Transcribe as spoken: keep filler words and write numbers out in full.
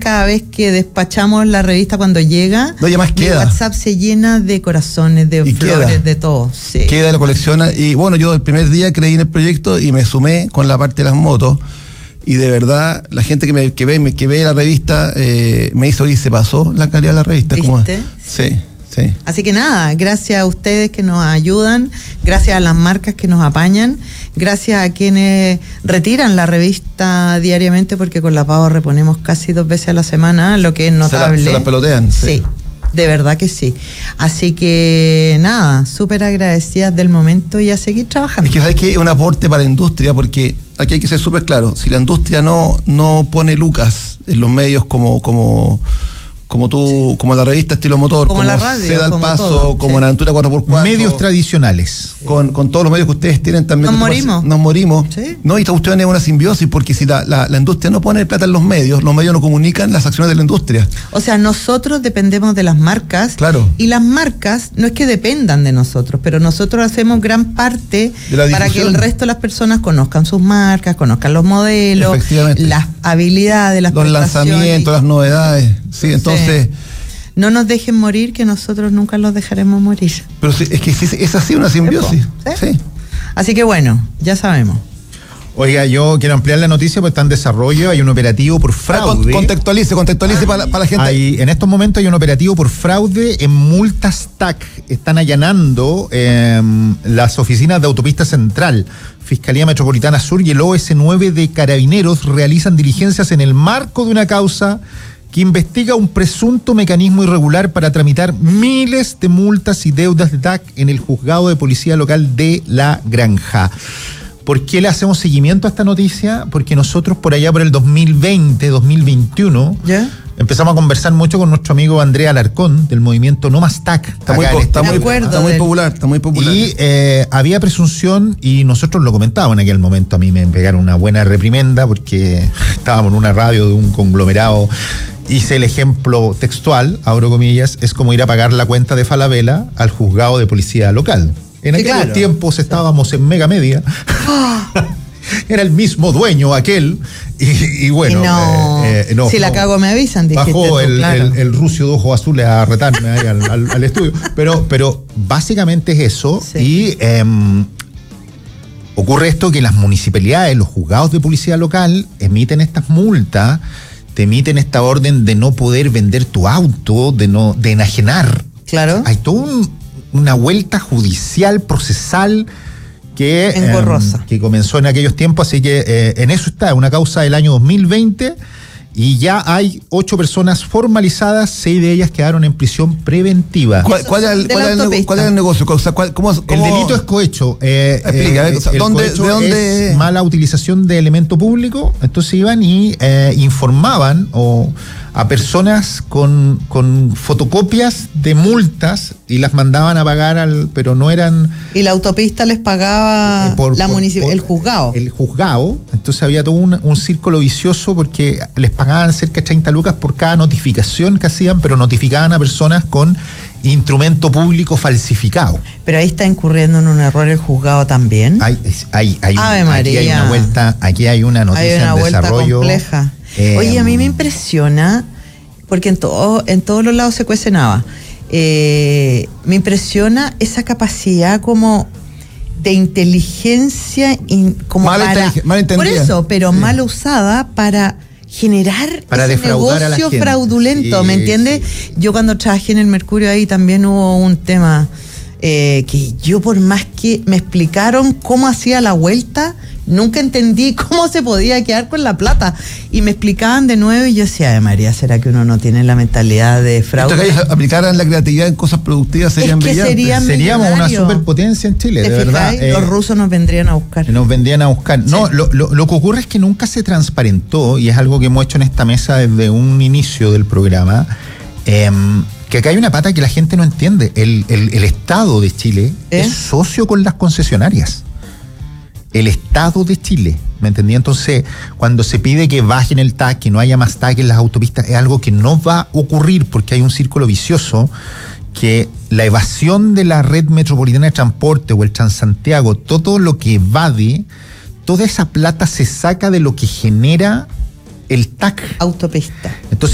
cada vez que despachamos la revista cuando llega. No, ya más mi queda. WhatsApp se llena de corazones, de Y flores, queda. de todo. Sí. Queda, lo colecciona. Y bueno, yo el primer día creí en el proyecto y me sumé con la parte de las motos. Y de verdad, la gente que me que ve, que ve la revista eh, me hizo y se pasó la calidad de la revista. Como, ¿Viste? sí, sí. Así que nada, gracias a ustedes que nos ayudan, gracias a las marcas que nos apañan, gracias a quienes retiran la revista diariamente, porque con la Pavo reponemos casi dos veces a la semana, lo que es notable. Se la, se la pelotean. Sí. sí. De verdad que sí. Así que nada, súper agradecidas del momento y a seguir trabajando. Es que sabes que es un aporte para la industria, porque aquí hay que ser súper claro. Si la industria no, no pone lucas en los medios como, como, como tú, como la revista Estilo Motor, como, como la radio, Se da el como Paso, todo, como sí. la Aventura cuatro por cuatro. Medios tradicionales. Con, con todos los medios que ustedes tienen también. Nos morimos. Nos morimos. Sí. No, y esta cuestión es una simbiosis, porque si la, la, la industria no pone plata en los medios, los medios no comunican las acciones de la industria. O sea, nosotros dependemos de las marcas. Claro. Y las marcas no es que dependan de nosotros, pero nosotros hacemos gran parte De la para que el difusión. resto de las personas conozcan sus marcas, conozcan los modelos, Efectivamente. las habilidades, las Los prestaciones. lanzamientos, las novedades. Sí, entonces. Sí. No nos dejen morir, que nosotros nunca los dejaremos morir. Pero sí, es que sí, es así una simbiosis. ¿Sí? Sí. Así que bueno, ya sabemos. Oiga, yo quiero ampliar la noticia porque está en desarrollo, hay un operativo por fraude. Ah, contextualice, contextualice para, para la gente. Hay, en estos momentos hay un operativo por fraude en multas T A C. Están allanando eh, las oficinas de Autopista Central. Fiscalía Metropolitana Sur y el O S nueve de Carabineros realizan diligencias en el marco de una causa que investiga un presunto mecanismo irregular para tramitar miles de multas y deudas de T A C en el juzgado de policía local de La Granja. ¿Por qué le hacemos seguimiento a esta noticia? Porque nosotros por allá por el dos mil veinte, dos mil veintiuno, ¿Ya? empezamos a conversar mucho con nuestro amigo Andrea Alarcón del movimiento No Más T A C. Está muy, acá en está este muy, acuerdo está muy del- popular, está muy popular. Y eh, había presunción, y nosotros lo comentábamos en aquel momento. A mí me pegaron una buena reprimenda porque estábamos en una radio de un conglomerado. Hice el ejemplo textual, abro comillas, es como ir a pagar la cuenta de Falabella al juzgado de policía local. En Sí, aquellos claro. tiempos estábamos en Mega Media. Era el mismo dueño aquel. Y, y bueno, y no, eh, eh, no, si la no. cago me avisan, dijiste Bajó tú, el, claro. el, el rucio de ojos azules a retarme ahí al, al, al estudio. Pero, pero básicamente es eso. Sí. Y eh, ocurre esto que las municipalidades, los juzgados de policía local emiten estas multas, te emiten esta orden de no poder vender tu auto, de no de enajenar. Claro. Hay toda un, una vuelta judicial, procesal, que, Engorrosa. eh, que comenzó en aquellos tiempos, así que eh, en eso está, una causa del año dos mil veinte, y ya hay ocho personas formalizadas, seis de ellas quedaron en prisión preventiva. ¿Cuál, cuál, es el, De cuál, la es el nego- autopista. cuál es el negocio? O sea, ¿cuál- cómo, El cómo- delito es cohecho. Eh, Explica, a ver, o sea, el ¿dónde- cohecho de dónde- es mala utilización de elemento público. Entonces iban y eh, informaban o a personas con, con fotocopias de multas y las mandaban a pagar, al, pero no eran... Y la autopista les pagaba eh, por- la por- munici- por- el juzgado. El juzgado. Entonces había todo un, un círculo vicioso porque les pagaban cerca de treinta lucas por cada notificación que hacían, pero notificaban a personas con instrumento público falsificado. Pero ahí está incurriendo en un error el juzgado también. Hay, hay, hay, Ave aquí hay María. una vuelta, aquí hay una noticia Hay una en vuelta desarrollo. compleja. Eh, Oye, a mí me impresiona, porque en, todo, en todos los lados se cuece nada. Eh, me impresiona esa capacidad como de inteligencia, in- como Mal para, inteligen- mal por entendida. eso, pero Sí. mal usada para generar Para ese defraudar a la negocio gente. fraudulento, Sí, ¿me entiendes? sí. Yo cuando trabajé en el Mercurio ahí también hubo un tema eh, que yo por más que me explicaron cómo hacía la vuelta, nunca entendí cómo se podía quedar con la plata. Y me explicaban de nuevo y yo decía, ay María, ¿será que uno no tiene la mentalidad de Esto fraude? que ellos aplicaran la creatividad en cosas productivas serían que brillantes. serían- Seríamos una millonario. superpotencia en Chile, ¿Te de verdad. fijáis? Eh, Los rusos nos vendrían a buscar. Nos vendían a buscar. No, lo, lo, lo que ocurre es que nunca se transparentó, y es algo que hemos hecho en esta mesa desde un inicio del programa, eh, que acá hay una pata que la gente no entiende. El, el, el Estado de Chile ¿Eh? es socio con las concesionarias. El Estado de Chile, ¿me entendí? Entonces, cuando se pide que bajen el T A C, que no haya más T A C en las autopistas, es algo que no va a ocurrir porque hay un círculo vicioso que la evasión de la red metropolitana de transporte o el Transantiago, todo lo que evade, toda esa plata se saca de lo que genera el T A C. Autopista. Entonces,